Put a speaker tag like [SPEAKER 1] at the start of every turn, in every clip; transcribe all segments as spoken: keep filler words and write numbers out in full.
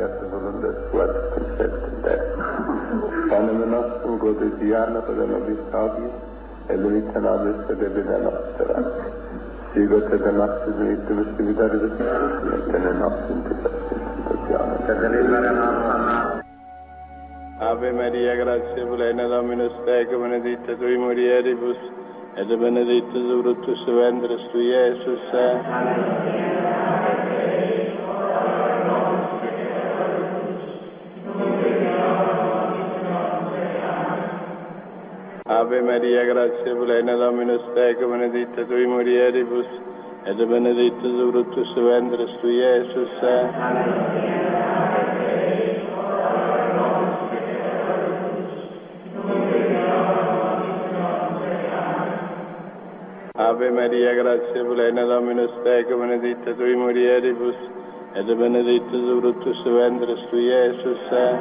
[SPEAKER 1] voluntas tuas conceptum est. Panem nostrum quotidianum da nobis hodie, et dimitte nobis et debita nostra. Sigot et nostris dimittimus dividaribus et in nostrum tentazione. Ave Maria, gratia plena, Dominus tecum, benedicta tui mulieribus, et benedictus fructus ventris tui, Iesus. Ave Maria, gratia plena, Dominus tecum, benedicta tui mulieribus, et benedictus fructus ventris tui, Iesus. Ave Maria, gratia plena, Dominus tecum, benedicta tui mulieribus, et benedictus fructus ventris tui, Iesus.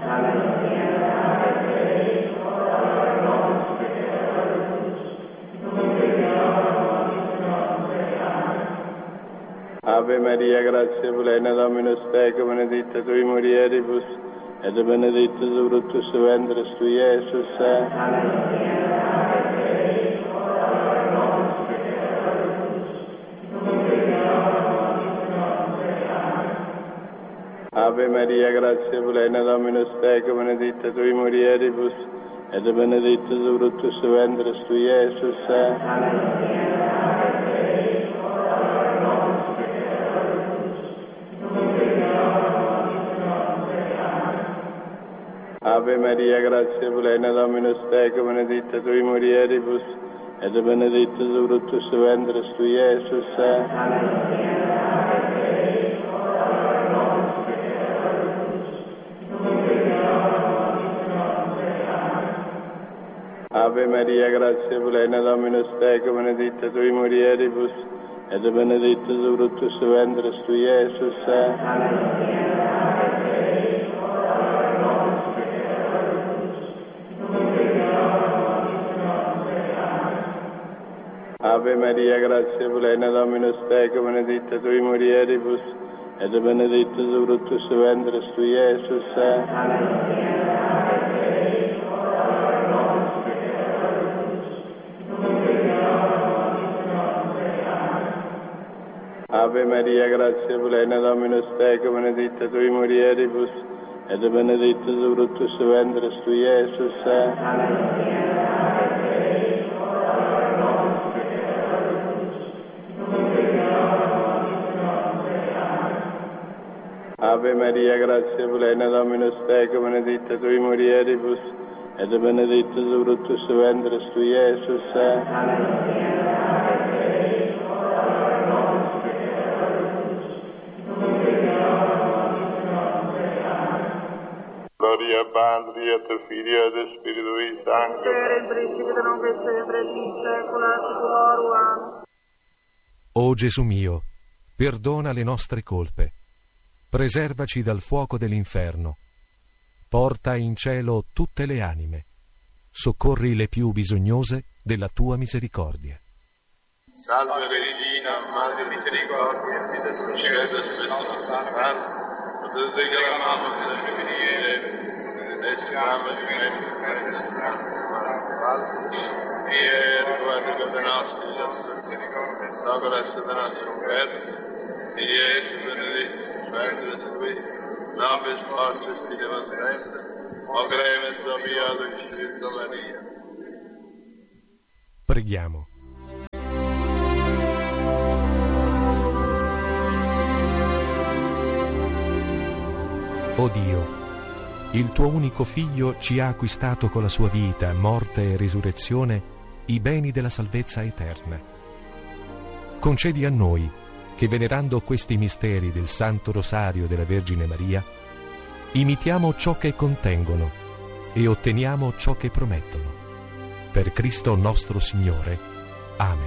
[SPEAKER 1] Ave Maria, gratia plena, Dominus tecum, benedicta tui mulieribus, et benedictus fructus ventris tui, Iesus. Ave Maria, gratia plena, Dominus tecum, benedicta tui mulieribus, et benedictus fructus ventris tui, Iesus. Ave Maria, gratia plena, Dominus tecum, benedicta tui mulieribus, et benedictus fructus ventris tui, Iesus. Ave Maria, gratia plena, Dominus tecum, benedicta tui mulieribus, et benedictus fructus ventris tui, Iesus. Ave Maria, gratia plena, Dominus tecum, benedicta tui mulieribus, et benedictus fructus ventris tui, Iesus. Ave Maria, gratia plena, Dominus tecum, benedicta tui mulieribus, et benedictus fructus ventris tui, Iesus. Ave Maria, gratia plena, Dominus tecum, benedicta tui mulieribus, et benedictus fructus ventris tui, Iesus. Gloria Patri et Filio et Spiritui Sancto.
[SPEAKER 2] Per il principio non che sempre in secula seculorum.
[SPEAKER 3] O Gesù mio, perdona le nostre colpe, preservaci dal fuoco dell'inferno, porta in cielo tutte le anime, soccorri le più bisognose della tua misericordia.
[SPEAKER 1] Salve Regina, Madre misericordia, et suscita Spirito Santo, Tus te clamamos en el benedire, destinamos in me, e riguardo de nostri, sacra de nostro per, e Iesu benedictus ventris tui, nobis mortis filius Deus, o gremes Domini ad Spiritu Maria.
[SPEAKER 3] Preghiamo. O Dio, il tuo unico Figlio ci ha acquistato con la sua vita, morte e risurrezione i beni della salvezza eterna. Concedi a noi che, venerando questi misteri del Santo Rosario della Vergine Maria, imitiamo ciò che contengono e otteniamo ciò che promettono. Per Cristo nostro Signore. Amen.